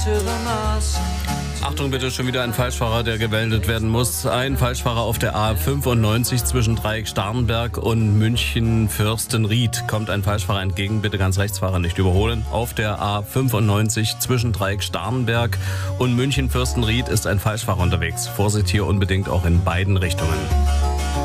Achtung bitte, schon wieder ein Falschfahrer, der gemeldet werden muss. Ein Falschfahrer auf der A95 zwischen Dreieck Starnberg und München Fürstenried. Kommt ein Falschfahrer entgegen, bitte ganz rechts fahren, nicht überholen. Auf der A95 zwischen Dreieck Starnberg und München Fürstenried ist ein Falschfahrer unterwegs. Vorsicht hier unbedingt auch in beiden Richtungen.